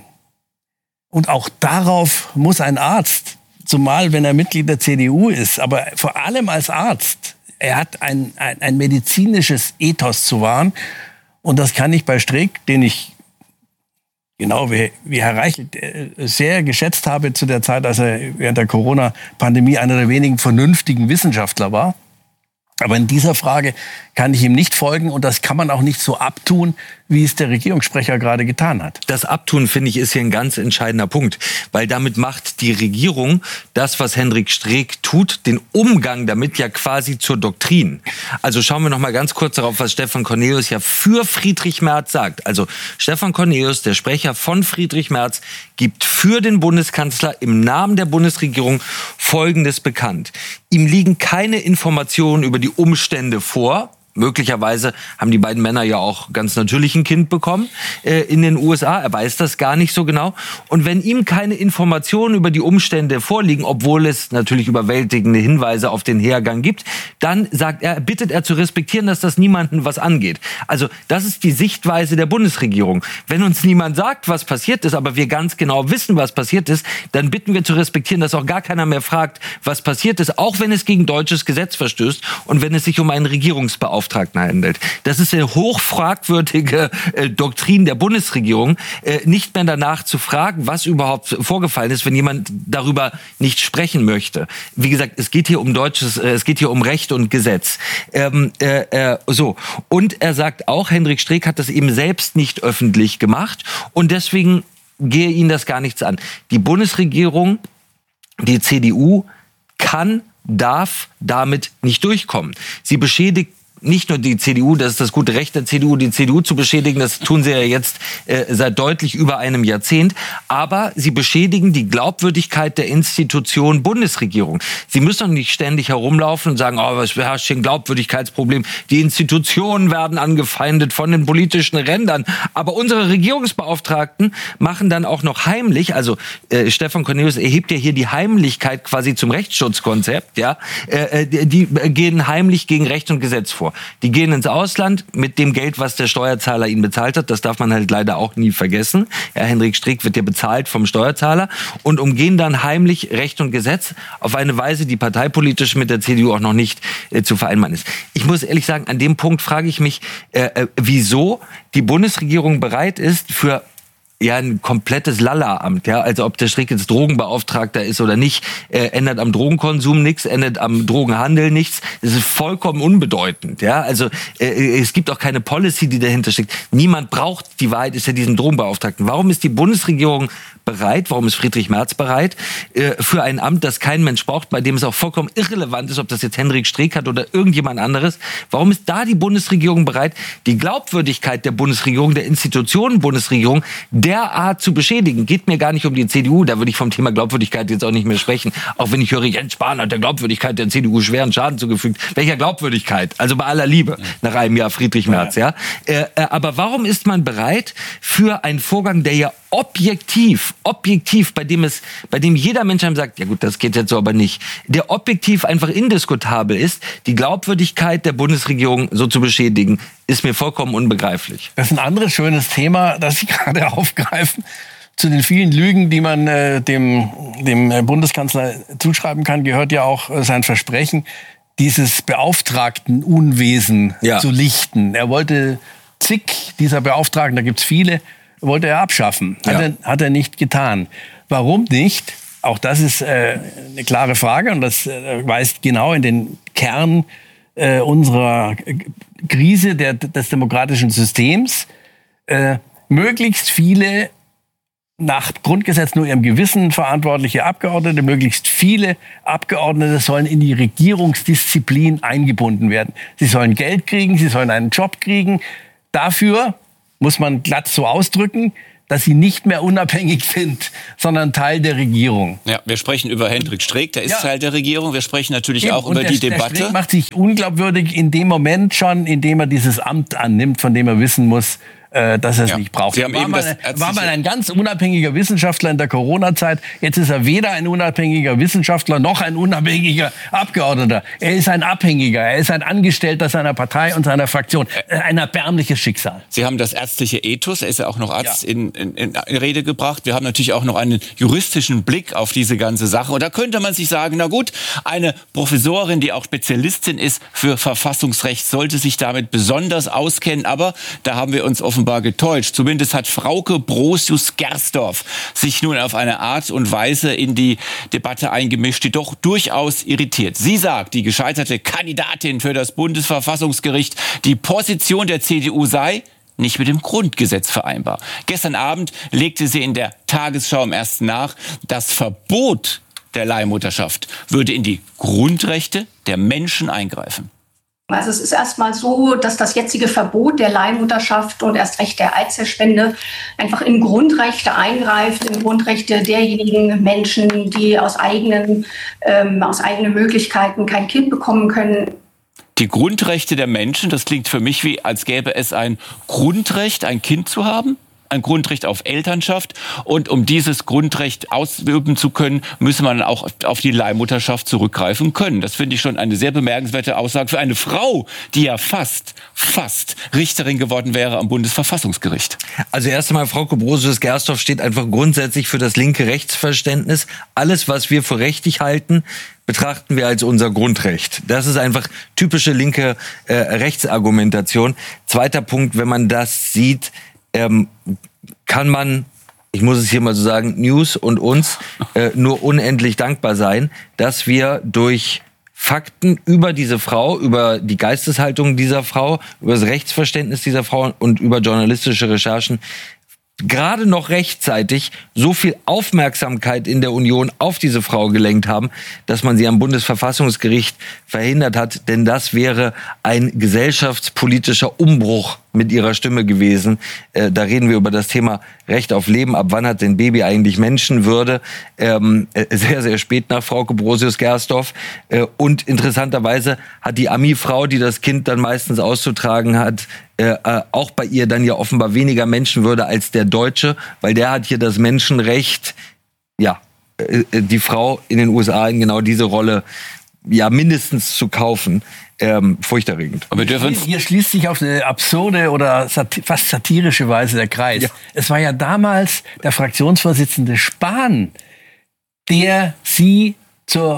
Und auch darauf muss ein Arzt, zumal wenn er Mitglied der C D U ist, aber vor allem als Arzt, er hat ein, ein, ein medizinisches Ethos zu wahren. Und das kann ich bei Streeck, den ich genau wie, wie Herr Reichelt sehr geschätzt habe zu der Zeit, als er während der Corona-Pandemie einer der wenigen vernünftigen Wissenschaftler war. Aber in dieser Frage kann ich ihm nicht folgen und das kann man auch nicht so abtun, wie es der Regierungssprecher gerade getan hat. Das Abtun, finde ich, ist hier ein ganz entscheidender Punkt, weil damit macht die Regierung das, was Hendrik Streeck tut, den Umgang damit ja quasi zur Doktrin. Also schauen wir noch mal ganz kurz darauf, was Stefan Cornelius ja für Friedrich Merz sagt. Also Stefan Cornelius, der Sprecher von Friedrich Merz, gibt für den Bundeskanzler im Namen der Bundesregierung Folgendes bekannt. Ihm liegen keine Informationen über die Umstände vor. Möglicherweise haben die beiden Männer ja auch ganz natürlich ein Kind bekommen äh, in den U S A. Er weiß das gar nicht so genau. Und wenn ihm keine Informationen über die Umstände vorliegen, obwohl es natürlich überwältigende Hinweise auf den Hergang gibt, dann sagt er, bittet er zu respektieren, dass das niemanden was angeht. Also das ist die Sichtweise der Bundesregierung. Wenn uns niemand sagt, was passiert ist, aber wir ganz genau wissen, was passiert ist, dann bitten wir zu respektieren, dass auch gar keiner mehr fragt, was passiert ist, auch wenn es gegen deutsches Gesetz verstößt und wenn es sich um einen Regierungsbeauftragten handelt. Das ist eine hochfragwürdige äh, Doktrin der Bundesregierung, äh, nicht mehr danach zu fragen, was überhaupt vorgefallen ist, wenn jemand darüber nicht sprechen möchte. Wie gesagt, es geht hier um deutsches, äh, es geht hier um Recht und Gesetz. Ähm, äh, äh, so. Und er sagt auch, Hendrik Streeck hat das eben selbst nicht öffentlich gemacht und deswegen gehe ihn das gar nichts an. Die Bundesregierung, die C D U kann, darf damit nicht durchkommen. Sie beschädigt nicht nur die C D U, das ist das gute Recht der C D U, die C D U zu beschädigen, das tun sie ja jetzt äh, seit deutlich über einem Jahrzehnt, aber sie beschädigen die Glaubwürdigkeit der Institution Bundesregierung. Sie müssen doch nicht ständig herumlaufen und sagen, oh, was herrscht hier ein Glaubwürdigkeitsproblem, die Institutionen werden angefeindet von den politischen Rändern, aber unsere Regierungsbeauftragten machen dann auch noch heimlich, also äh, Stefan Cornelius erhebt ja hier die Heimlichkeit quasi zum Rechtsschutzkonzept, ja, äh, die, die gehen heimlich gegen Recht und Gesetz vor. Die gehen ins Ausland mit dem Geld, was der Steuerzahler ihnen bezahlt hat. Das darf man halt leider auch nie vergessen. Ja, Hendrik Streeck wird ja bezahlt vom Steuerzahler und umgehen dann heimlich Recht und Gesetz auf eine Weise, die parteipolitisch mit der C D U auch noch nicht äh, zu vereinbaren ist. Ich muss ehrlich sagen, an dem Punkt frage ich mich, äh, äh, wieso die Bundesregierung bereit ist, für ja ein komplettes Lala-Amt, ja, also ob der Streeck jetzt Drogenbeauftragter ist oder nicht, äh, ändert am Drogenkonsum nichts, ändert am Drogenhandel nichts. Das ist vollkommen unbedeutend, ja. Also äh, es gibt auch keine Policy, die dahinter steckt. Niemand braucht, die Wahrheit ist ja diesen Drogenbeauftragten. Warum ist die Bundesregierung bereit, warum ist Friedrich Merz bereit, äh, für ein Amt, das kein Mensch braucht, bei dem es auch vollkommen irrelevant ist, ob das jetzt Hendrik Streeck hat oder irgendjemand anderes? Warum ist da die Bundesregierung bereit, die Glaubwürdigkeit der Bundesregierung, der Institutionen Bundesregierung derart zu beschädigen? Geht mir gar nicht um die C D U, da würde ich vom Thema Glaubwürdigkeit jetzt auch nicht mehr sprechen. Auch wenn ich höre, Jens Spahn hat der Glaubwürdigkeit der C D U schweren Schaden zugefügt. Welcher Glaubwürdigkeit? Also bei aller Liebe, nach einem Jahr Friedrich Merz, ja. Äh, äh, aber warum ist man bereit für einen Vorgang, der ja objektiv, objektiv, bei dem es, bei dem jeder Mensch einem sagt, ja gut, das geht jetzt so aber nicht, der objektiv einfach indiskutabel ist, die Glaubwürdigkeit der Bundesregierung so zu beschädigen, ist mir vollkommen unbegreiflich. Das ist ein anderes schönes Thema, das Sie gerade aufgreifen. Zu den vielen Lügen, die man äh, dem, dem Bundeskanzler zuschreiben kann, gehört ja auch äh, sein Versprechen, dieses Beauftragtenunwesen ja. zu lichten. Er wollte zig dieser Beauftragten, da gibt's viele, wollte er abschaffen. Hat, ja. er, hat er nicht getan. Warum nicht? Auch das ist äh, eine klare Frage und das äh, weist genau in den Kern äh, unserer Krise der, des demokratischen Systems. Äh, möglichst viele nach Grundgesetz nur ihrem Gewissen verantwortliche Abgeordnete, möglichst viele Abgeordnete sollen in die Regierungsdisziplin eingebunden werden. Sie sollen Geld kriegen, sie sollen einen Job kriegen. Dafür muss man glatt so ausdrücken, dass sie nicht mehr unabhängig sind, sondern Teil der Regierung. Ja, wir sprechen über Hendrik Streeck, der ist ja. Teil der Regierung. Wir sprechen natürlich Eben. auch über der, die Debatte. Der Streeck macht sich unglaubwürdig in dem Moment schon, in dem er dieses Amt annimmt, von dem er wissen muss, dass er es ja. nicht braucht. Sie haben war, eben mal, das war mal ein ganz unabhängiger Wissenschaftler in der Corona-Zeit. Jetzt ist er weder ein unabhängiger Wissenschaftler noch ein unabhängiger Abgeordneter. Er ist ein Abhängiger. Er ist ein Angestellter seiner Partei und seiner Fraktion. Ein erbärmliches Schicksal. Sie haben das ärztliche Ethos, er ist ja auch noch Arzt, ja. in, in, in Rede gebracht. Wir haben natürlich auch noch einen juristischen Blick auf diese ganze Sache. Und da könnte man sich sagen, na gut, eine Professorin, die auch Spezialistin ist für Verfassungsrecht, sollte sich damit besonders auskennen. Aber da haben wir uns offenbar getäuscht. Zumindest hat Frauke Brosius-Gersdorf sich nun auf eine Art und Weise in die Debatte eingemischt, die doch durchaus irritiert. Sie sagt, die gescheiterte Kandidatin für das Bundesverfassungsgericht, die Position der C D U sei nicht mit dem Grundgesetz vereinbar. Gestern Abend legte sie in der Tagesschau im Ersten nach, das Verbot der Leihmutterschaft würde in die Grundrechte der Menschen eingreifen. Also es ist erstmal so, dass das jetzige Verbot der Leihmutterschaft und erst recht der Eizellspende einfach in Grundrechte eingreift, in Grundrechte derjenigen Menschen, die aus eigenen, ähm, aus eigenen Möglichkeiten kein Kind bekommen können. Die Grundrechte der Menschen, das klingt für mich wie, als gäbe es ein Grundrecht, ein Kind zu haben. Ein Grundrecht auf Elternschaft. Und um dieses Grundrecht ausüben zu können, müsse man auch auf die Leihmutterschaft zurückgreifen können. Das finde ich schon eine sehr bemerkenswerte Aussage für eine Frau, die ja fast, fast Richterin geworden wäre am Bundesverfassungsgericht. Also erst einmal, Frauke Brosius-Gersdorf steht einfach grundsätzlich für das linke Rechtsverständnis. Alles, was wir für richtig halten, betrachten wir als unser Grundrecht. Das ist einfach typische linke äh, Rechtsargumentation. Zweiter Punkt, wenn man das sieht, Ähm, kann man, ich muss es hier mal so sagen, News und uns äh, nur unendlich dankbar sein, dass wir durch Fakten über diese Frau, über die Geisteshaltung dieser Frau, über das Rechtsverständnis dieser Frau und über journalistische Recherchen gerade noch rechtzeitig so viel Aufmerksamkeit in der Union auf diese Frau gelenkt haben, dass man sie am Bundesverfassungsgericht verhindert hat. Denn das wäre ein gesellschaftspolitischer Umbruch mit ihrer Stimme gewesen. Äh, da reden wir über das Thema Recht auf Leben. Ab wann hat denn Baby eigentlich Menschenwürde? Ähm, äh, sehr, sehr spät nach Frauke Brosius-Gersdorf. Äh, und interessanterweise hat die Ami-Frau, die das Kind dann meistens auszutragen hat, äh, äh, auch bei ihr dann ja offenbar weniger Menschenwürde als der Deutsche, weil der hat hier das Menschenrecht, ja, äh, die Frau in den U S A in genau diese Rolle ja mindestens zu kaufen. Ähm, furchterregend. Aber wir dürfen hier schließt sich auf eine absurde oder sati- fast satirische Weise der Kreis. Ja. Es war ja damals der Fraktionsvorsitzende Spahn, der sie zur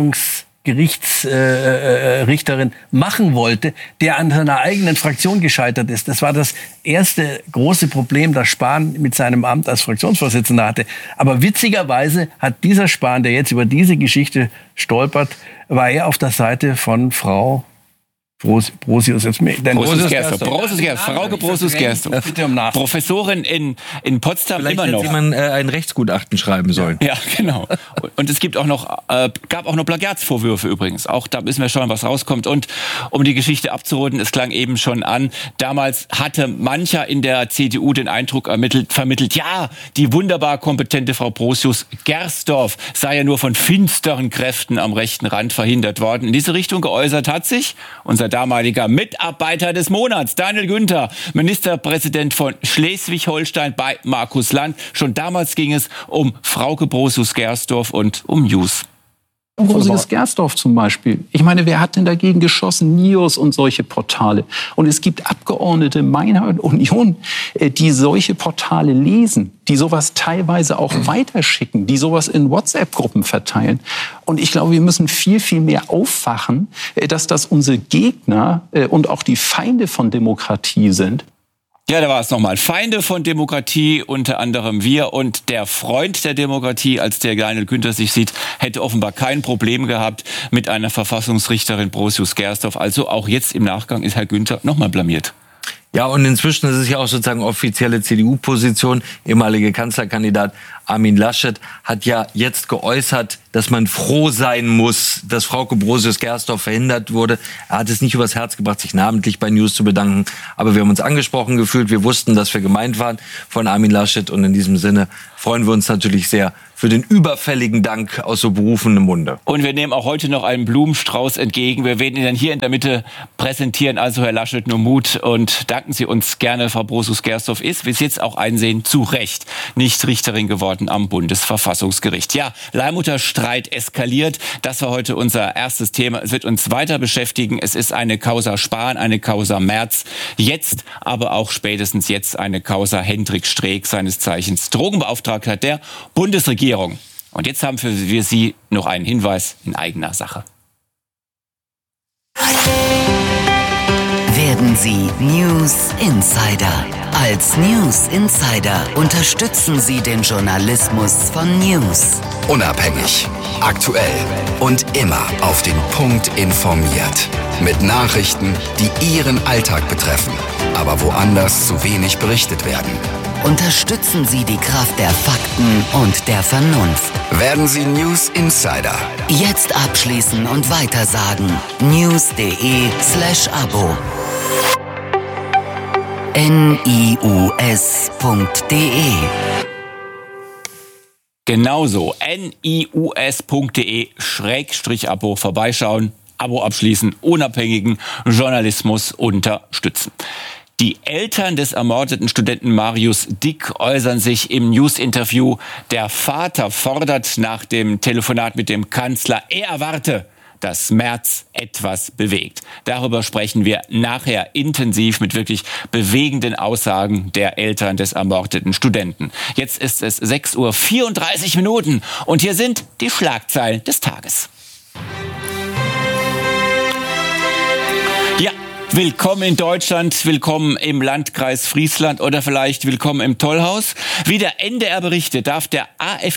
Verfassungsgerichtsrichterin äh, machen wollte, der an seiner eigenen Fraktion gescheitert ist. Das war das erste große Problem, das Spahn mit seinem Amt als Fraktionsvorsitzender hatte. Aber witzigerweise hat dieser Spahn, der jetzt über diese Geschichte stolpert, war er auf der Seite von Frau Brosius, Brosius, Brosius-Gersdorf. Brosius-Gersdorf. Frauke Brosius-Gersdorf. Bitte um Nachricht. Professorin in, in Potsdam. Vielleicht immer noch. hätte man äh, ein Rechtsgutachten schreiben sollen. Ja, genau. Und es gibt auch noch, äh, gab auch noch Plagiatsvorwürfe übrigens. Auch da müssen wir schauen, was rauskommt. Und um die Geschichte abzurunden, es klang eben schon an, damals hatte mancher in der C D U den Eindruck ermittelt, vermittelt, ja, die wunderbar kompetente Frau Brosius-Gersdorf sei ja nur von finsteren Kräften am rechten Rand verhindert worden. In diese Richtung geäußert hat sich unser damaliger Mitarbeiter des Monats, Daniel Günther, Ministerpräsident von Schleswig-Holstein bei Markus Land. Schon damals ging es um Frauke Brosius-Gersdorf und um News. Brosius-Gersdorf zum Beispiel. Ich meine, wer hat denn dagegen geschossen? Nios und solche Portale. Und es gibt Abgeordnete meiner Union, die solche Portale lesen, die sowas teilweise auch weiterschicken, die sowas in WhatsApp-Gruppen verteilen. Und ich glaube, wir müssen viel, viel mehr aufwachen, dass das unsere Gegner und auch die Feinde von Demokratie sind. Ja, da war es nochmal. Feinde von Demokratie, unter anderem wir. Und der Freund der Demokratie, als der Daniel Günther sich sieht, hätte offenbar kein Problem gehabt mit einer Verfassungsrichterin Brosius-Gersdorf. Also auch jetzt im Nachgang ist Herr Günther nochmal blamiert. Ja, und inzwischen ist es ja auch sozusagen offizielle C D U-Position. Ehemalige Kanzlerkandidat Armin Laschet hat ja jetzt geäußert, dass man froh sein muss, dass Frauke Brosius-Gersdorf verhindert wurde. Er hat es nicht übers Herz gebracht, sich namentlich bei News zu bedanken. Aber wir haben uns angesprochen gefühlt. Wir wussten, dass wir gemeint waren von Armin Laschet. Und in diesem Sinne freuen wir uns natürlich sehr für den überfälligen Dank aus so berufenem Munde. Und wir nehmen auch heute noch einen Blumenstrauß entgegen. Wir werden ihn dann hier in der Mitte präsentieren. Also Herr Laschet, nur Mut und danken Sie uns gerne. Frau Brosius-Gersdorf ist, wie Sie jetzt auch einsehen, zu Recht nicht Richterin geworden am Bundesverfassungsgericht. Ja, Leihmutterstreit eskaliert. Das war heute unser erstes Thema. Es wird uns weiter beschäftigen. Es ist eine Causa Spahn, eine Causa Merz. Jetzt, aber auch spätestens jetzt eine Causa Hendrik Streeck, seines Zeichens Drogenbeauftragter der Bundesregierung. Und jetzt haben wir Sie noch einen Hinweis in eigener Sache. Werden Sie News Insider. Als News Insider unterstützen Sie den Journalismus von News. Unabhängig, aktuell und immer auf den Punkt informiert. Mit Nachrichten, die Ihren Alltag betreffen, aber woanders zu wenig berichtet werden. Unterstützen Sie die Kraft der Fakten und der Vernunft. Werden Sie News Insider. Jetzt abschließen und weitersagen. news.de slash Abo. nius.de Genauso. nius.de Schrägstrich Abo. Vorbeischauen, Abo abschließen, unabhängigen Journalismus unterstützen. Die Eltern des ermordeten Studenten Marius Dick äußern sich im News-Interview. Der Vater fordert nach dem Telefonat mit dem Kanzler, er erwarte, dass Merz etwas bewegt. Darüber sprechen wir nachher intensiv mit wirklich bewegenden Aussagen der Eltern des ermordeten Studenten. Jetzt ist es sechs Uhr vierunddreißig Minuten und hier sind die Schlagzeilen des Tages. Ja. Willkommen in Deutschland, willkommen im Landkreis Friesland oder vielleicht willkommen im Tollhaus. Wie der N D R berichtet, darf der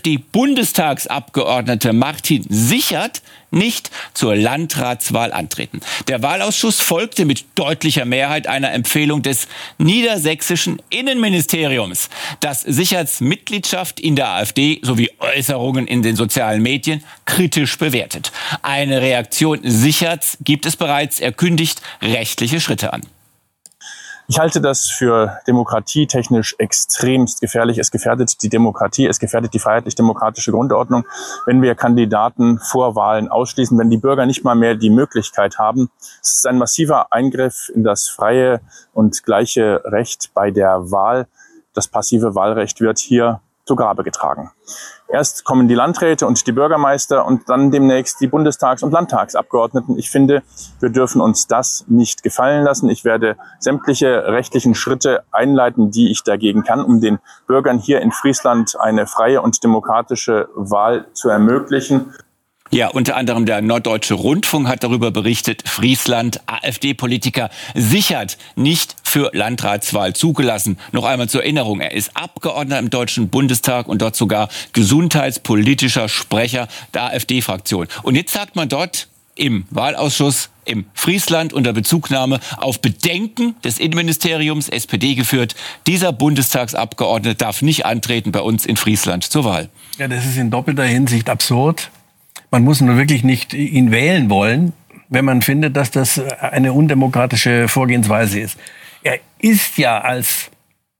AfD-Bundestagsabgeordnete Martin Sichert nicht zur Landratswahl antreten. Der Wahlausschuss folgte mit deutlicher Mehrheit einer Empfehlung des niedersächsischen Innenministeriums, das Sicherts Mitgliedschaft in der AfD sowie Äußerungen in den sozialen Medien kritisch bewertet. Eine Reaktion Sicherts gibt es bereits, er kündigt rechtliche Schritte an. Ich halte das für demokratietechnisch extremst gefährlich. Es gefährdet die Demokratie, es gefährdet die freiheitlich-demokratische Grundordnung, wenn wir Kandidaten vor Wahlen ausschließen, wenn die Bürger nicht mal mehr die Möglichkeit haben. Es ist ein massiver Eingriff in das freie und gleiche Recht bei der Wahl. Das passive Wahlrecht wird hier zu Grabe getragen. Erst kommen die Landräte und die Bürgermeister und dann demnächst die Bundestags- und Landtagsabgeordneten. Ich finde, wir dürfen uns das nicht gefallen lassen. Ich werde sämtliche rechtlichen Schritte einleiten, die ich dagegen kann, um den Bürgern hier in Friesland eine freie und demokratische Wahl zu ermöglichen. Ja, unter anderem der Norddeutsche Rundfunk hat darüber berichtet, Friesland, AfD-Politiker Sichert nicht für Landratswahl zugelassen. Noch einmal zur Erinnerung, er ist Abgeordneter im Deutschen Bundestag und dort sogar gesundheitspolitischer Sprecher der AfD-Fraktion. Und jetzt sagt man dort im Wahlausschuss im Friesland unter Bezugnahme auf Bedenken des Innenministeriums, S P D geführt, dieser Bundestagsabgeordnete darf nicht antreten bei uns in Friesland zur Wahl. Ja, das ist in doppelter Hinsicht absurd. Man muss nur wirklich nicht ihn wählen wollen, wenn man findet, dass das eine undemokratische Vorgehensweise ist. Er ist ja als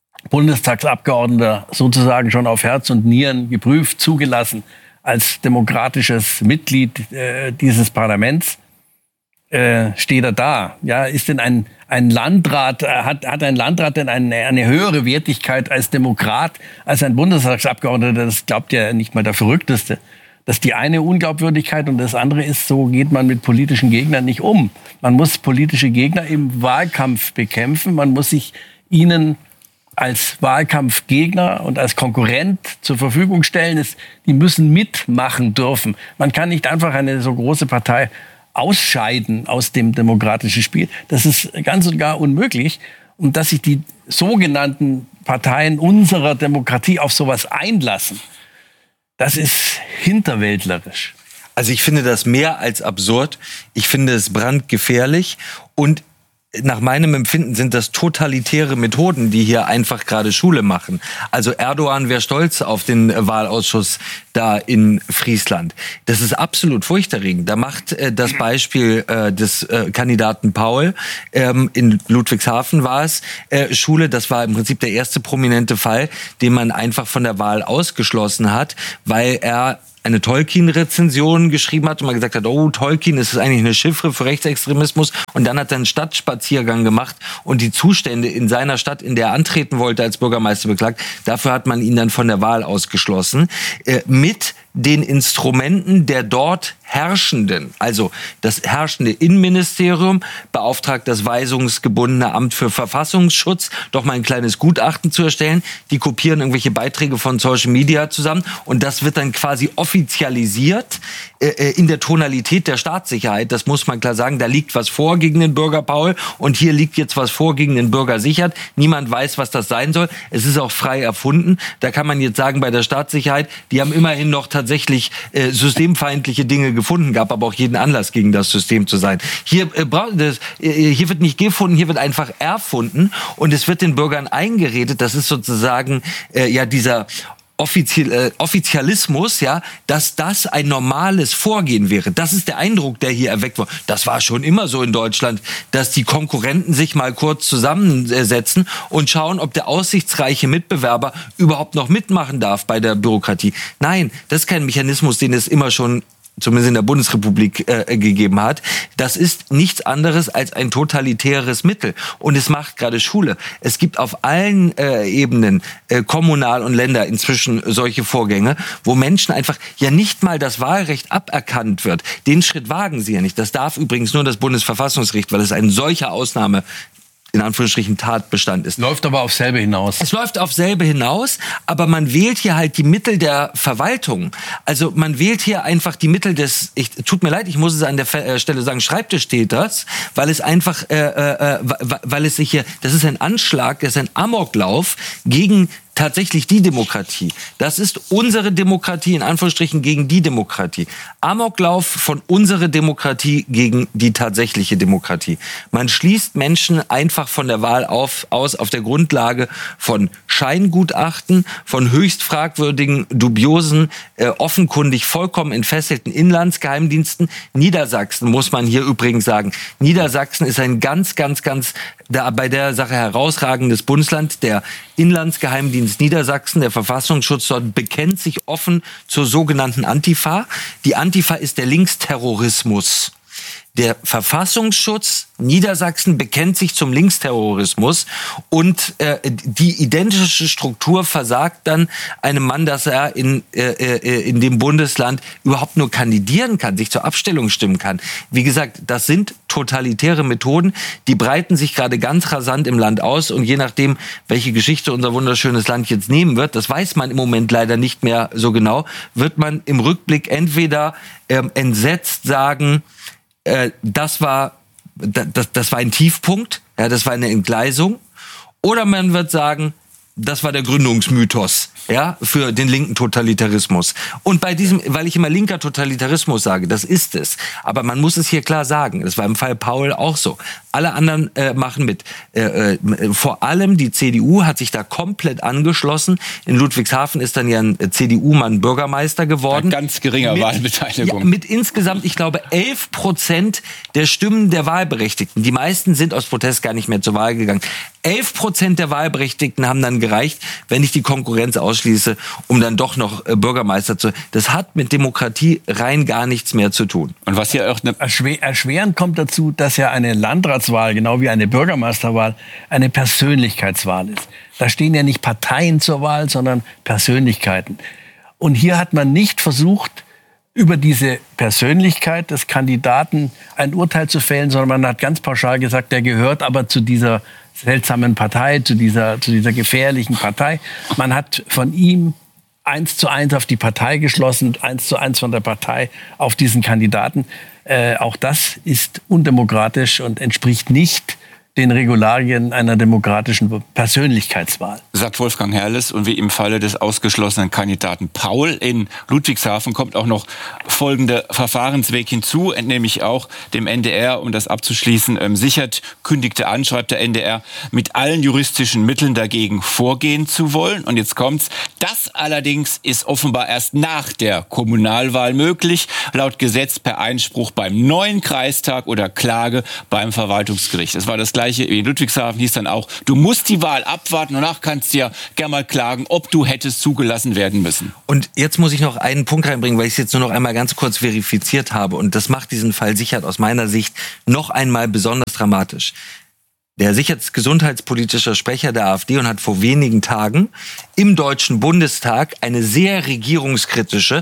Bundestagsabgeordneter sozusagen schon auf Herz und Nieren geprüft, zugelassen, als demokratisches Mitglied äh, dieses Parlaments. Äh, steht er da? Ja, ist denn ein, ein Landrat, hat, hat ein Landrat denn eine, eine höhere Wertigkeit als Demokrat, als ein Bundestagsabgeordneter? Das glaubt ja nicht mal der Verrückteste. Das ist die eine Unglaubwürdigkeit und das andere ist, so geht man mit politischen Gegnern nicht um. Man muss politische Gegner im Wahlkampf bekämpfen, man muss sich ihnen als Wahlkampfgegner und als Konkurrent zur Verfügung stellen. Die müssen mitmachen dürfen. Man kann nicht einfach eine so große Partei ausscheiden aus dem demokratischen Spiel. Das ist ganz und gar unmöglich. Und dass sich die sogenannten Parteien unserer Demokratie auf sowas einlassen, das ist hinterwäldlerisch. Also ich finde das mehr als absurd. Ich finde es brandgefährlich und nach meinem Empfinden sind das totalitäre Methoden, die hier einfach gerade Schule machen. Also Erdogan wäre stolz auf den Wahlausschuss da in Friesland. Das ist absolut furchterregend. Da macht äh, das Beispiel äh, des äh, Kandidaten Paul, ähm, in Ludwigshafen war es, äh, Schule. Das war im Prinzip der erste prominente Fall, den man einfach von der Wahl ausgeschlossen hat, weil er eine Tolkien-Rezension geschrieben hat und man gesagt hat, oh, Tolkien, ist eigentlich eine Chiffre für Rechtsextremismus. Und dann hat er einen Stadtspaziergang gemacht und die Zustände in seiner Stadt, in der er antreten wollte, als Bürgermeister beklagt. Dafür hat man ihn dann von der Wahl ausgeschlossen. Äh, mit den Instrumenten der dort Herrschenden, also das herrschende Innenministerium beauftragt das weisungsgebundene Amt für Verfassungsschutz, doch mal ein kleines Gutachten zu erstellen. Die kopieren irgendwelche Beiträge von Social Media zusammen und das wird dann quasi offizialisiert äh, in der Tonalität der Staatssicherheit. Das muss man klar sagen. Da liegt was vor gegen den Bürger Paul und hier liegt jetzt was vor gegen den Bürger Sichert. Niemand weiß, was das sein soll. Es ist auch frei erfunden. Da kann man jetzt sagen, bei der Staatssicherheit, die haben immerhin noch tatsächlich äh, systemfeindliche Dinge gefunden, gab aber auch jeden Anlass, gegen das System zu sein. Hier, äh, das, äh, hier wird nicht gefunden, hier wird einfach erfunden und es wird den Bürgern eingeredet, das ist sozusagen äh, ja dieser Offizial, äh, Offizialismus, ja, dass das ein normales Vorgehen wäre. Das ist der Eindruck, der hier erweckt wurde. Das war schon immer so in Deutschland, dass die Konkurrenten sich mal kurz zusammensetzen und schauen, ob der aussichtsreiche Mitbewerber überhaupt noch mitmachen darf bei der Bürokratie. Nein, das ist kein Mechanismus, den es immer schon zumindest in der Bundesrepublik äh, gegeben hat. Das ist nichts anderes als ein totalitäres Mittel. Und es macht gerade Schule. Es gibt auf allen äh, Ebenen, äh, kommunal und Länder, inzwischen solche Vorgänge, wo Menschen einfach ja nicht mal das Wahlrecht aberkannt wird. Den Schritt wagen sie ja nicht. Das darf übrigens nur das Bundesverfassungsgericht, weil es ein solcher Ausnahme in Anführungsstrichen Tatbestand ist. Läuft aber auf selbe hinaus. Es läuft auf selbe hinaus, aber man wählt hier halt die Mittel der Verwaltung. Also man wählt hier einfach die Mittel des, ich, tut mir leid, ich muss es an der Stelle sagen, Schreibtischtäters, weil es einfach, äh, äh, weil es sich hier, das ist ein Anschlag, das ist ein Amoklauf gegen tatsächlich die Demokratie. Das ist unsere Demokratie, in Anführungsstrichen, gegen die Demokratie. Amoklauf von unserer Demokratie gegen die tatsächliche Demokratie. Man schließt Menschen einfach von der Wahl auf, aus auf der Grundlage von Scheingutachten, von höchst fragwürdigen, dubiosen, äh, offenkundig vollkommen entfesselten Inlandsgeheimdiensten. Niedersachsen, muss man hier übrigens sagen, Niedersachsen ist ein ganz, ganz, ganz da bei der Sache herausragendes Bundesland. Der Inlandsgeheimdienst Niedersachsen, der Verfassungsschutz dort, bekennt sich offen zur sogenannten Antifa. Die Antifa ist der Linksterrorismus. Der Verfassungsschutz Niedersachsen bekennt sich zum Linksterrorismus und äh, die identische Struktur versagt dann einem Mann, dass er in, äh, in dem Bundesland überhaupt nur kandidieren kann, sich zur Abstellung stimmen kann. Wie gesagt, das sind totalitäre Methoden, die breiten sich gerade ganz rasant im Land aus und je nachdem, welche Geschichte unser wunderschönes Land jetzt nehmen wird, das weiß man im Moment leider nicht mehr so genau, wird man im Rückblick entweder ähm, entsetzt sagen, äh, das war Das, das war ein Tiefpunkt, ja, das war eine Entgleisung. Oder man wird sagen, das war der Gründungsmythos, ja, für den linken Totalitarismus. Und bei diesem, weil ich immer linker Totalitarismus sage, das ist es. Aber man muss es hier klar sagen. Das war im Fall Paul auch so. Alle anderen äh, machen mit. Äh, äh, vor allem die C D U hat sich da komplett angeschlossen. In Ludwigshafen ist dann ja ein C D U-Mann Bürgermeister geworden. Ein ganz geringer mit, Wahlbeteiligung. Ja, mit insgesamt, ich glaube, elf Prozent der Stimmen der Wahlberechtigten. Die meisten sind aus Protest gar nicht mehr zur Wahl gegangen. elf Prozent der Wahlberechtigten haben dann gereicht, wenn ich die Konkurrenz ausschließe, um dann doch noch äh, Bürgermeister zu... Das hat mit Demokratie rein gar nichts mehr zu tun. Und was hier auch Erschwer, erschwerend kommt dazu, dass ja eine Landratswahl, genau wie eine Bürgermeisterwahl, eine Persönlichkeitswahl ist. Da stehen ja nicht Parteien zur Wahl, sondern Persönlichkeiten. Und hier hat man nicht versucht, über diese Persönlichkeit des Kandidaten ein Urteil zu fällen, sondern man hat ganz pauschal gesagt, der gehört aber zu dieser seltsamen Partei, zu dieser, zu dieser gefährlichen Partei. Man hat von ihm eins zu eins auf die Partei geschlossen, eins zu eins von der Partei auf diesen Kandidaten. Äh, auch das ist undemokratisch und entspricht nicht den Regularien einer demokratischen Persönlichkeitswahl. Sagt Wolfgang Herrles. Und wie im Falle des ausgeschlossenen Kandidaten Paul in Ludwigshafen kommt auch noch folgender Verfahrensweg hinzu, nämlich auch dem N D R, um das abzuschließen, ähm, sichert, kündigte an, schreibt der N D R, mit allen juristischen Mitteln dagegen vorgehen zu wollen. Und jetzt kommt's. Das allerdings ist offenbar erst nach der Kommunalwahl möglich, laut Gesetz per Einspruch beim neuen Kreistag oder Klage beim Verwaltungsgericht. Das war das Gleiche wie in Ludwigshafen, hieß dann auch, du musst die Wahl abwarten, danach kannst du ja gerne mal klagen, ob du hättest zugelassen werden müssen. Und jetzt muss ich noch einen Punkt reinbringen, weil ich es jetzt nur noch einmal ganz kurz verifiziert habe. Und das macht diesen Fall sicher aus meiner Sicht noch einmal besonders dramatisch. Der sicherheitsgesundheitspolitische Sprecher der AfD und hat vor wenigen Tagen im Deutschen Bundestag eine sehr regierungskritische